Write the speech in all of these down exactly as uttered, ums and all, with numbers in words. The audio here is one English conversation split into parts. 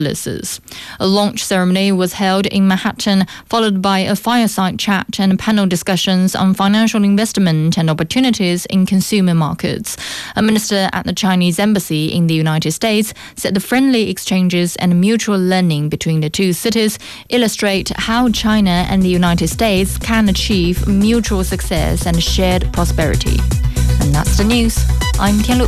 A launch ceremony was held in Manhattan, followed by a fireside chat and panel discussions on financial investment and opportunities in consumer markets. A minister at the Chinese embassy in the United States said the friendly exchanges and mutual learning between the two cities illustrate how China and the United States can achieve mutual success and shared prosperity. And that's the news. I'm Tianlu.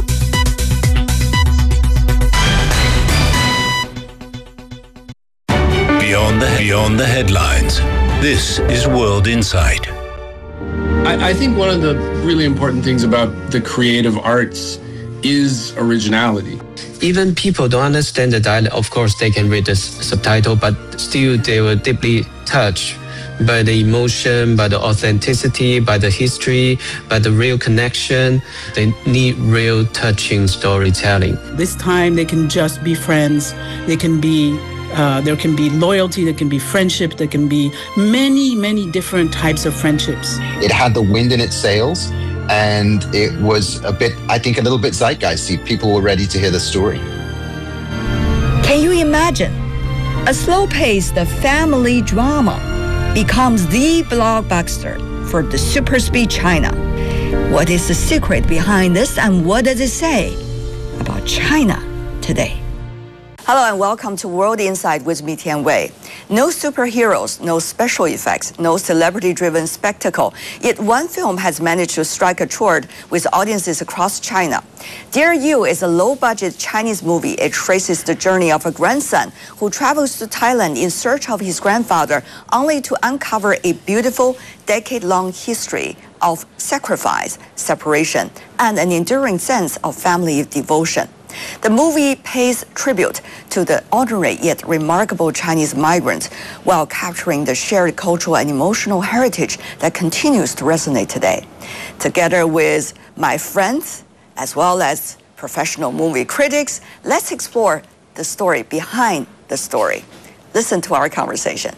Beyond the, beyond the headlines, this is World Insight. I, I think one of the really important things about the creative arts is originality. Even people don't understand the dialect, of course they can read the subtitle, but still they were deeply touched by the emotion, by the authenticity, by the history, by the real connection. They need real touching storytelling. This time they can just be friends. They can be Uh, there can be loyalty, there can be friendship, there can be many, many different types of friendships. It had the wind in its sails, and it was a bit, I think, a little bit zeitgeisty. People were ready to hear the story. Can you imagine? A slow-paced family drama becomes the blockbuster for the super speed China. What is the secret behind this, and what does it say about China today? Hello and welcome to World Insight with me, Tian Wei. No superheroes, no special effects, no celebrity-driven spectacle. Yet one film has managed to strike a chord with audiences across China. Dear You is a low-budget Chinese movie. It traces the journey of a grandson who travels to Thailand in search of his grandfather, only to uncover a beautiful, decade-long history of sacrifice, separation, and an enduring sense of family devotion. The movie pays tribute to the ordinary yet remarkable Chinese migrants while capturing the shared cultural and emotional heritage that continues to resonate today. Together with my friends, as well as professional movie critics, let's explore the story behind the story. Listen to our conversation.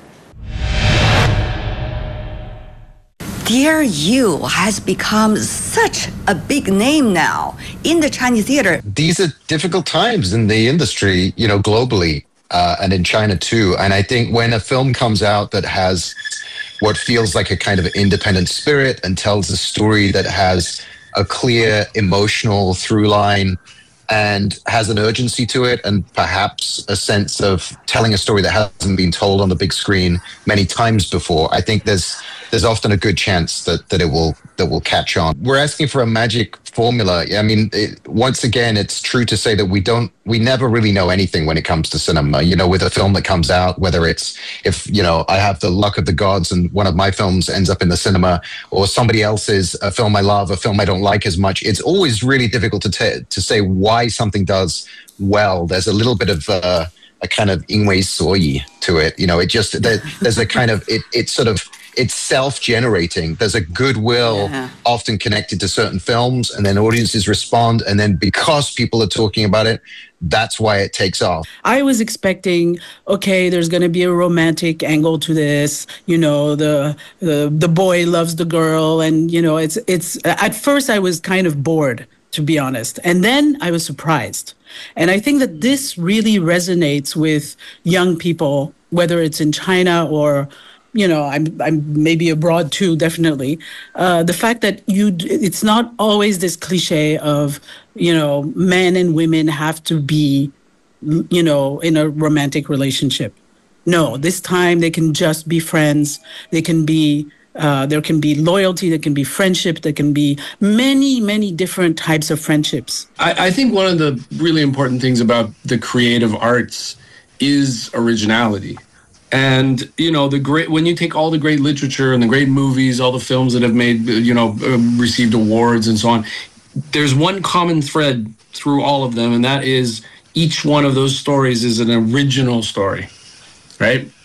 Dear You has become such a big name now in the Chinese theater. These are difficult times in the industry, you know, globally, uh, and in China too. And I think when a film comes out that has what feels like a kind of independent spirit and tells a story that has a clear emotional through line and has an urgency to it, and perhaps a sense of telling a story that hasn't been told on the big screen many times before, I think there's there's often a good chance that, that it will that will catch on. We're asking for a magic formula. I mean, it, once again, it's true to say that we don't, we never really know anything when it comes to cinema. You know, with a film that comes out, whether it's, if, you know, I have the luck of the gods and one of my films ends up in the cinema, or somebody else's, a film I love, a film I don't like as much, it's always really difficult to t- to say why something does well. There's a little bit of uh, a kind of 因为所以 to it. You know, it just, there, there's a kind of, it, it's sort of, it's self-generating. There's a goodwill yeah. often connected to certain films, and then audiences respond, and then because people are talking about it, that's why it takes off. I was expecting, okay, there's going to be a romantic angle to this. You know, the, the the boy loves the girl, and you know, it's it's. At first, I was kind of bored, to be honest, and then I was surprised. And I think that this really resonates with young people, whether it's in China or, you know, I'm I'm maybe abroad too, definitely. Uh, the fact that you, it's not always this cliche of, you know, men and women have to be, you know, in a romantic relationship. No, this time they can just be friends. They can be, uh, there can be loyalty, there can be friendship, there can be many, many different types of friendships. I, I think one of the really important things about the creative arts is originality. And, you know, the great, when you take all the great literature and the great movies, all the films that have made, you know, uh, received awards and so on, there's one common thread through all of them, and that is each one of those stories is an original story, right?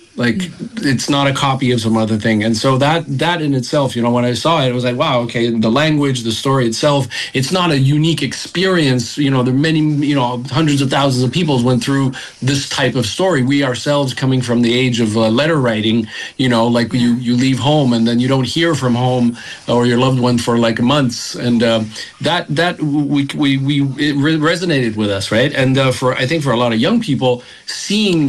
Like it's not a copy of some other thing. And so that that in itself, you know, when I saw it, it was like, wow, okay, the language, the story itself, it's not a unique experience. You know, there are many, you know, hundreds of thousands of people went through this type of story. We ourselves, coming from the age of uh, letter writing, you know, like you, you leave home and then you don't hear from home or your loved one for like months. And uh, that that we we we it re- resonated with us, right? And uh, for I think for a lot of young people, seeing